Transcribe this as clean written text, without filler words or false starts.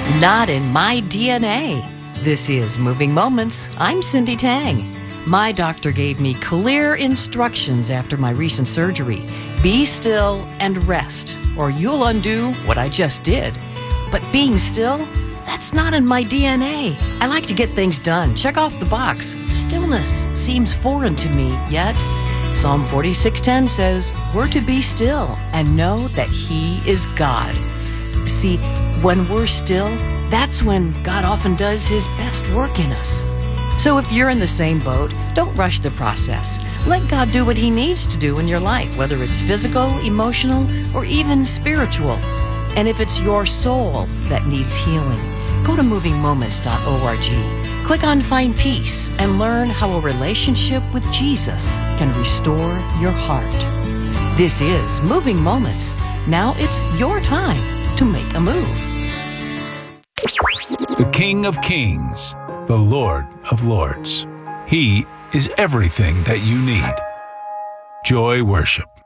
Not in my DNA. This is Moving Moments. I'm Cindy Tang. My doctor gave me clear instructions after my recent surgery. Be still and rest, or you'll undo what I just did. But being still, that's not in my DNA. I like to get things done, check off the box. Stillness seems foreign to me, yet Psalm 46:10 says, we're to be still and know that He is God. See, when we're still, that's when God often does His best work in us. So if you're in the same boat, don't rush the process. Let God do what He needs to do in your life, whether it's physical, emotional, or even spiritual. And if it's your soul that needs healing, go to movingmoments.org. Click on Find Peace and learn how a relationship with Jesus can restore your heart. This is Moving Moments. Now it's your time to make a move. The King of Kings, the Lord of Lords. He is everything that you need. Joy Worship.